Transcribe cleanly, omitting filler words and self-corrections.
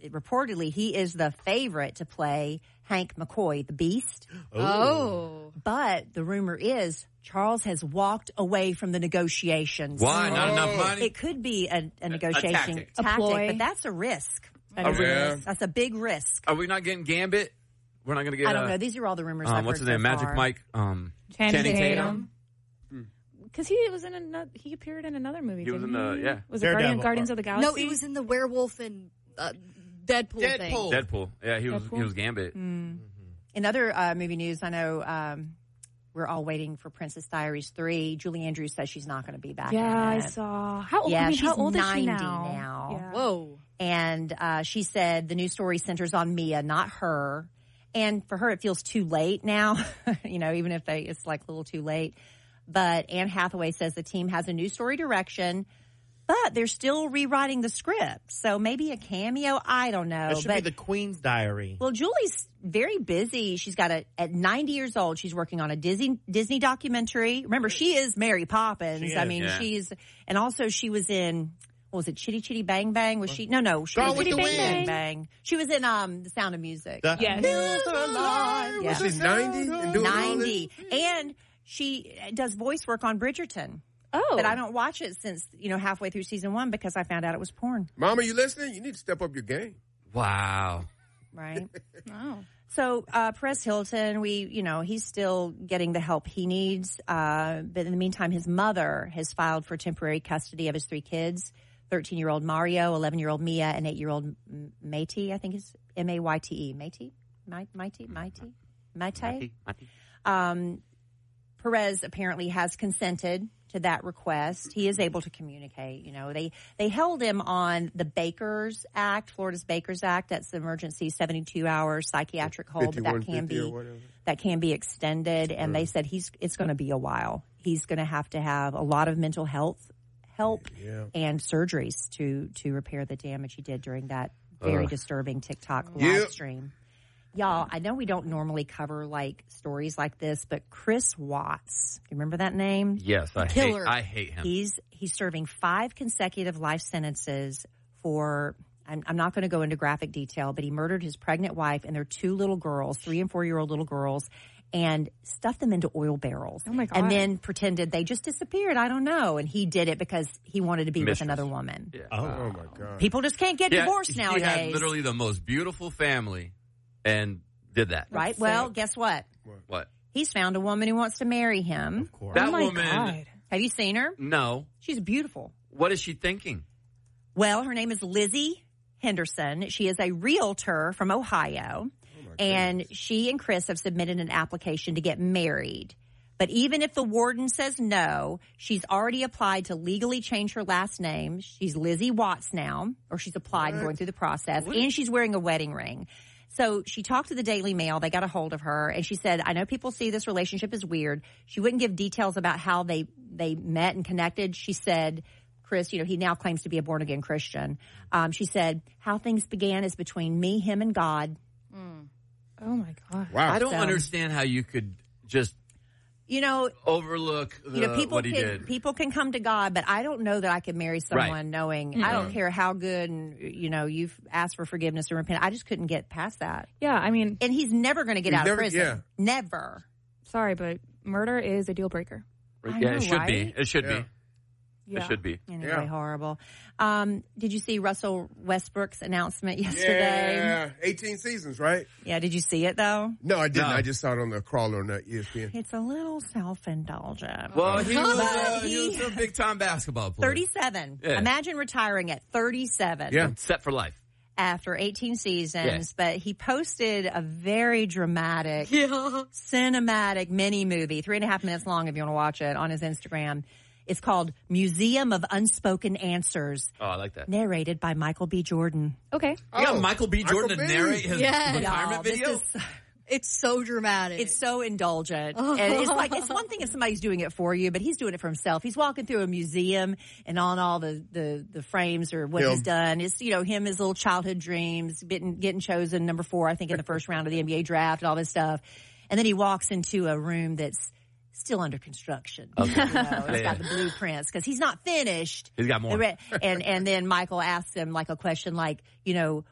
reportedly he is the favorite to play Hank McCoy, the Beast. Oh. But the rumor is Charles has walked away from the negotiations. Why? Not enough money? It could be a negotiation tactic. but that's a risk. That's a big risk. Are we not getting Gambit? We're not going to get. I don't know. These are all the rumors. I've what's his heard name? so Magic far. Mike. Channing Tatum. Because he was in another. He appeared in another movie. He was didn't in he? yeah. Was it Guardians of the Galaxy? No, he was in the werewolf and Deadpool thing. Deadpool. Yeah, he was Gambit. In other movie news, I know we're all waiting for Princess Diaries 3. Julie Andrews says she's not going to be back. Yeah, in I it. saw. How old? Yeah, she's she's 90 is she 90 now. Yeah. Whoa. And she said the news story centers on Mia, not her. And for her, it feels too late now, even if it's like a little too late. But Anne Hathaway says the team has a new story direction, but they're still rewriting the script. So maybe a cameo. I don't know. It should be the Queen's Diary. Well, Julie's very busy. She's got at 90 years old, she's working on a Disney documentary. Remember, she is Mary Poppins. And also she was in, what was it, Chitty Chitty Bang Bang? Was she? No. She was Chitty Bang Bang. She was in The Sound of Music. Yes. Was she 90 and doing 90. And she does voice work on Bridgerton. Oh. But I don't watch it since, halfway through season 1 because I found out it was porn. Mama, you listening? You need to step up your game. Wow. Right? Oh. So, Perez Hilton, he's still getting the help he needs. But in the meantime, his mother has filed for temporary custody of his 3 kids, 13-year-old Mario, 11-year-old Mia, and 8-year-old Maite, I think it's Mayte. Maite? Perez apparently has consented to that request. He is able to communicate. They held him on the Bakers Act, Florida's Bakers Act. That's the emergency 72-hour psychiatric hold, but that can be extended. And they said it's going to be a while. He's going to have a lot of mental health help and surgeries to repair the damage he did during that very disturbing TikTok live stream. Y'all, I know we don't normally cover stories like this, but Chris Watts, you remember that name? Yes, I hate him. He's serving 5 consecutive life sentences for, I'm not going to go into graphic detail, but he murdered his pregnant wife and their 2 little girls, 3 and 4-year-old little girls, and stuffed them into oil barrels. Oh my God. And then pretended they just disappeared. I don't know. And he did it because he wanted to be with another woman. Yeah. Oh my God. People just can't get divorced nowadays. He had literally the most beautiful family. And did that. Right. Well, guess what? What? He's found a woman who wants to marry him. Of course. That Oh my woman. God. Have you seen her? No. She's beautiful. What is she thinking? Well, her name is Lizzie Henderson. She is a realtor from Ohio. And she and Chris have submitted an application to get married. But even if the warden says no, she's already applied to legally change her last name. She's Lizzie Watts now, or she's applied and going through the process. And she's wearing a wedding ring. So she talked to the Daily Mail. They got a hold of her, and she said, I know people see this relationship as weird. She wouldn't give details about how they met and connected. She said, Chris, he now claims to be a born-again Christian. She said, how things began is between me, him, and God. Oh, my God. Wow. I don't understand how you could just overlook what he did. People can come to God, but I don't know that I could marry someone knowing I don't care how good and you've asked for forgiveness or repent. I just couldn't get past that. Yeah, I mean, and he's never going to get out of prison. Yeah. Never. Sorry, but murder is a deal breaker. It should be. It should be. Yeah. It should be. Anyway, horrible. Did you see Russell Westbrook's announcement yesterday? Yeah, 18 seasons, right? Yeah, did you see it, though? No, I didn't. No. I just saw it on the crawler on ESPN. It's a little self-indulgent. Well, he was a big-time basketball player. 37. Yeah. Imagine retiring at 37. Yeah. Set for life. After 18 seasons, but he posted a very dramatic, cinematic mini movie, 3.5 minutes long if you want to watch it, on his Instagram. It's called Museum of Unspoken Answers. Oh, I like that. Narrated by Michael B. Jordan. Okay. You got Michael B. Jordan to narrate his retirement video? It's so dramatic. It's so indulgent. And it's one thing if somebody's doing it for you, but he's doing it for himself. He's walking through a museum and on all the frames or what he's done. It's, him, his little childhood dreams, getting chosen number 4, I think, in the first round of the NBA draft and all this stuff. And then he walks into a room that's still under construction. Okay. It's got the blueprints because he's not finished. He's got more. And then Michael asks him a question like,